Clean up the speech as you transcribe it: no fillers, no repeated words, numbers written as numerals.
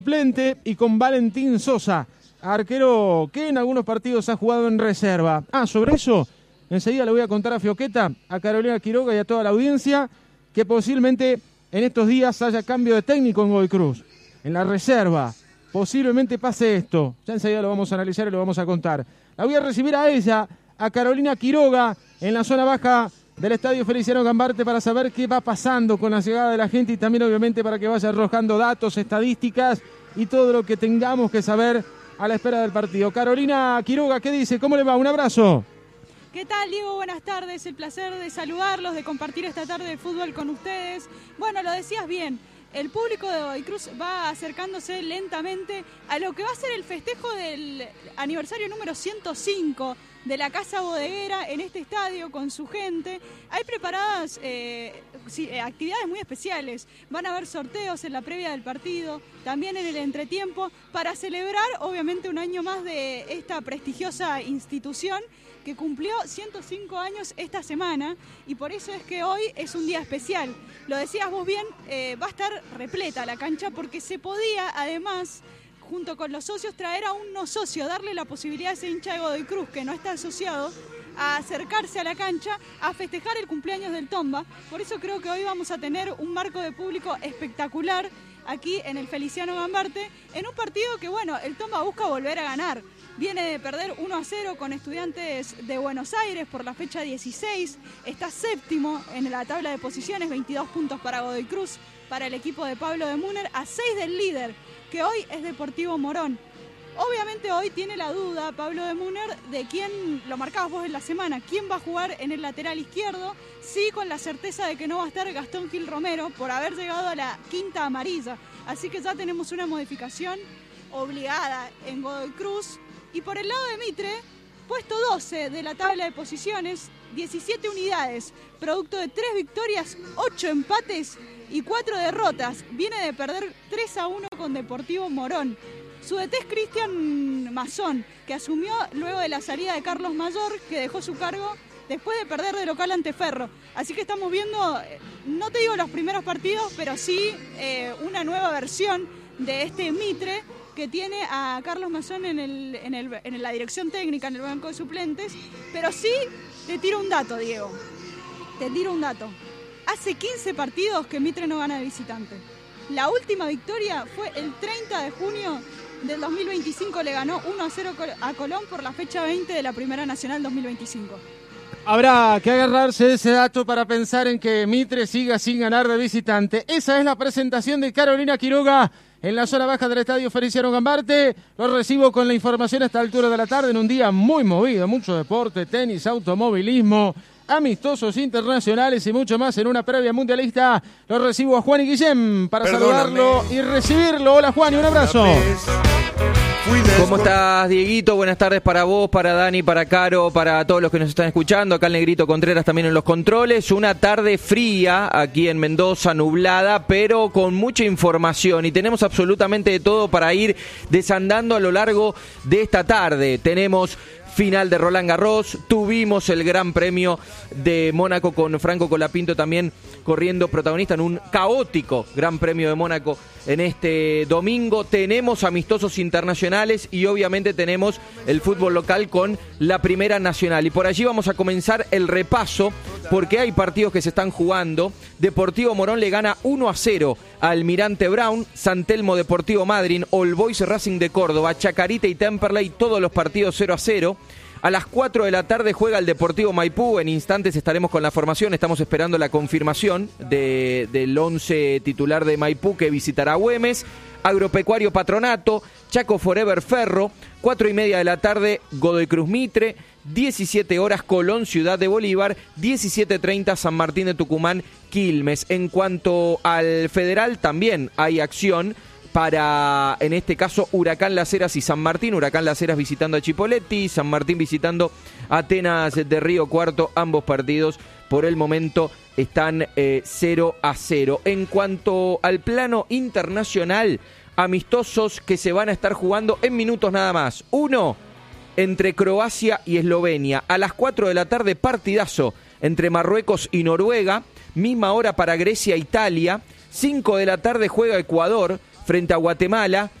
suplente y con Valentín Sosa, arquero que en algunos partidos ha jugado en reserva. Sobre eso, enseguida le voy a contar a Fioqueta, a Carolina Quiroga y a toda la audiencia que posiblemente en estos días haya cambio de técnico en Godoy Cruz, en la reserva. Posiblemente pase esto. Ya enseguida lo vamos a analizar y lo vamos a contar. La voy a recibir a ella, a Carolina Quiroga, en la zona baja del Estadio Feliciano Gambarte para saber qué va pasando con la llegada de la gente y también obviamente para que vaya arrojando datos, estadísticas y todo lo que tengamos que saber a la espera del partido. Carolina Quiroga, ¿qué dice? ¿Cómo le va? Un abrazo. ¿Qué tal, Diego? Buenas tardes. El placer de saludarlos, de compartir esta tarde de fútbol con ustedes. Bueno, lo decías bien. El público de Godoy Cruz va acercándose lentamente a lo que va a ser el festejo del aniversario número 105 de la Casa Bodeguera en este estadio con su gente. Hay preparadas actividades muy especiales. Van a haber sorteos en la previa del partido, también en el entretiempo, para celebrar obviamente un año más de esta prestigiosa institución que cumplió 105 años esta semana y por eso es que hoy es un día especial. Lo decías vos bien, va a estar repleta la cancha porque se podía además, junto con los socios, traer a un no socio, darle la posibilidad a ese hincha de Godoy Cruz que no está asociado a acercarse a la cancha a festejar el cumpleaños del Tomba. Por eso creo que hoy vamos a tener un marco de público espectacular aquí en el Feliciano Gambarte, en un partido que, bueno, el Tomba busca volver a ganar. Viene de perder 1-0 con Estudiantes de Buenos Aires por la fecha 16. Está séptimo en la tabla de posiciones, 22 puntos para Godoy Cruz, para el equipo de Pablo de Múner, a 6 del líder, que hoy es Deportivo Morón. Obviamente hoy tiene la duda Pablo de Múner de quién, lo marcabas vos en la semana, quién va a jugar en el lateral izquierdo, sí, con la certeza de que no va a estar Gastón Gil Romero por haber llegado a la quinta amarilla. Así que ya tenemos una modificación obligada en Godoy Cruz. Y por el lado de Mitre, puesto 12 de la tabla de posiciones, 17 unidades, producto de 3 victorias, 8 empates y 4 derrotas. Viene de perder 3-1 con Deportivo Morón. Su DT es Cristian Mazón, que asumió luego de la salida de Carlos Mayor, que dejó su cargo después de perder de local ante Ferro. Así que estamos viendo, no te digo los primeros partidos, pero sí una nueva versión de este Mitre, que tiene a Carlos Mazón en la dirección técnica, en el banco de suplentes. Pero sí, te tiro un dato, Diego. Te tiro un dato. Hace 15 partidos que Mitre no gana de visitante. La última victoria fue el 30 de junio del 2025. Le ganó 1-0 a Colón por la fecha 20 de la Primera Nacional 2025. Habrá que agarrarse de ese dato para pensar en que Mitre siga sin ganar de visitante. Esa es la presentación de Carolina Quiroga en la zona baja del Estadio Feliciano Gambarte. Lo recibo con la información a esta altura de la tarde en un día muy movido, mucho deporte, tenis, automovilismo, amistosos internacionales y mucho más en una previa mundialista. Lo recibo a Juan y Guillem para saludarlo y recibirlo. Hola Juan, y un abrazo. ¿Cómo estás, Dieguito? Buenas tardes para vos, para Dani, para Caro, para todos los que nos están escuchando. Acá el Negrito Contreras también en los controles. Una tarde fría aquí en Mendoza, nublada, pero con mucha información. Y tenemos absolutamente de todo para ir desandando a lo largo de esta tarde. Tenemos final de Roland Garros, tuvimos el Gran Premio de Mónaco con Franco Colapinto también corriendo protagonista en un caótico Gran Premio de Mónaco en este domingo. Tenemos amistosos internacionales y obviamente tenemos el fútbol local con la Primera Nacional. Y por allí vamos a comenzar el repaso porque hay partidos que se están jugando. Deportivo Morón le gana 1-0 a Almirante Brown, San Telmo Deportivo Madryn, All Boys Racing de Córdoba, Chacarita y Temperley, todos los partidos 0-0. A las 4 de la tarde juega el Deportivo Maipú. En instantes estaremos con la formación. Estamos esperando la confirmación del 11 titular de Maipú que visitará Güemes. Agropecuario Patronato, Chaco Forever Ferro. 4:30 de la tarde Godoy Cruz Mitre. 17 horas Colón Ciudad de Bolívar. 17:30 San Martín de Tucumán Quilmes. En cuanto al federal también hay acción para, en este caso, Huracán Las Heras y San Martín. Huracán Las Heras visitando a Chipoleti, San Martín visitando a Atenas de Río Cuarto. Ambos partidos por el momento están 0-0. En cuanto al plano internacional, amistosos que se van a estar jugando en minutos nada más. Uno entre Croacia y Eslovenia. A las 4 de la tarde, partidazo entre Marruecos y Noruega. Misma hora para Grecia e Italia. 5 de la tarde juega Ecuador frente a Guatemala.